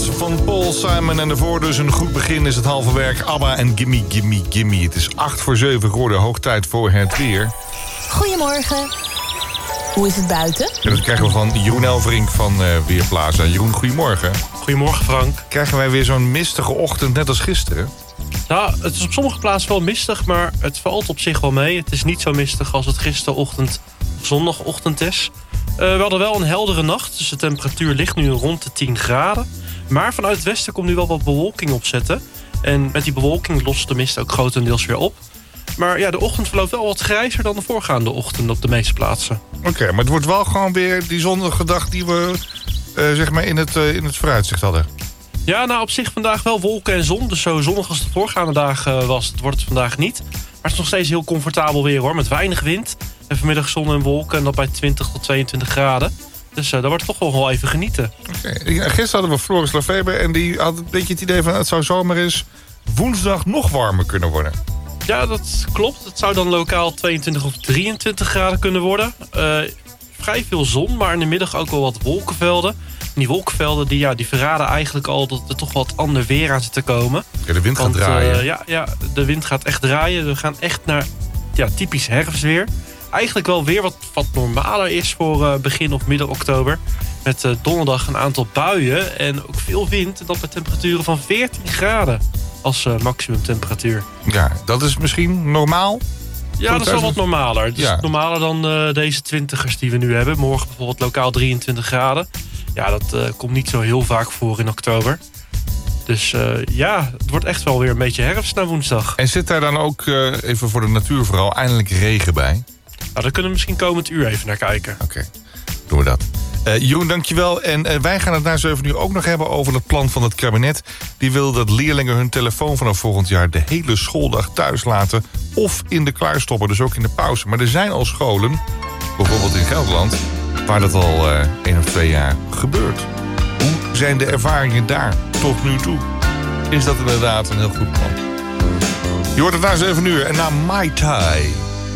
van Paul Simon en daarvoor dus een goed begin is het halve werk. ABBA en Gimme Gimme Gimme. Het is 7:08 geworden, hoog tijd voor het weer. Goedemorgen. Hoe is het buiten? En dat krijgen we van Jeroen Elverink van Weerplaza. Jeroen, goedemorgen. Goedemorgen, Frank. Krijgen wij weer zo'n mistige ochtend, net als gisteren? Nou, het is op sommige plaatsen wel mistig, maar het valt op zich wel mee. Het is niet zo mistig als het gisterochtend of zondagochtend is. We hadden wel een heldere nacht, dus de temperatuur ligt nu rond de 10 graden. Maar vanuit het westen komt nu wel wat bewolking opzetten. En met die bewolking lost de mist ook grotendeels weer op. Maar ja, de ochtend verloopt wel wat grijzer dan de voorgaande ochtend op de meeste plaatsen. Oké, maar het wordt wel gewoon weer die zonnige dag die we zeg maar in het vooruitzicht hadden. Ja, nou op zich vandaag wel wolken en zon. Dus zo zonnig als de voorgaande dagen was, het wordt het vandaag niet. Maar het is nog steeds heel comfortabel weer hoor, met weinig wind. En vanmiddag zon en wolken en dat bij 20 tot 22 graden. Dus daar wordt toch wel even genieten. Okay. Gisteren hadden we Floris Lefeber en die had een beetje het idee van het zou zomaar eens woensdag nog warmer kunnen worden. Ja, dat klopt. Het zou dan lokaal 22 of 23 graden kunnen worden. Vrij veel zon, maar in de middag ook wel wat wolkenvelden. En die wolkenvelden die verraden eigenlijk al dat er toch wat ander weer aan zit te komen. Ja, de wind gaat draaien. Ja, de wind gaat echt draaien. We gaan echt naar typisch herfstweer. Eigenlijk wel weer wat normaler is voor begin of midden oktober. Met donderdag een aantal buien en ook veel wind. En dat met temperaturen van 14 graden als maximumtemperatuur. Ja, dat is misschien normaal? Ja, dat is wel wat normaler. Het is ja. Normaler dan deze 20ers die we nu hebben. Morgen bijvoorbeeld lokaal 23 graden. Ja, dat komt niet zo heel vaak voor in oktober. Dus het wordt echt wel weer een beetje herfst na woensdag. En zit daar dan ook, even voor de natuur vooral, eindelijk regen bij? Nou, daar kunnen we misschien komend uur even naar kijken. Oké, doen we dat. Jeroen, dankjewel. En wij gaan het na 7 uur ook nog hebben over het plan van het kabinet. Die wil dat leerlingen hun telefoon vanaf volgend jaar de hele schooldag thuis laten. Of in de klaarstoppen, dus ook in de pauze. Maar er zijn al scholen, bijvoorbeeld in Gelderland, waar dat al 1 of 2 jaar gebeurt. Hoe zijn de ervaringen daar tot nu toe? Is dat inderdaad een heel goed plan? Je hoort het na 7 uur en na Mai Tai.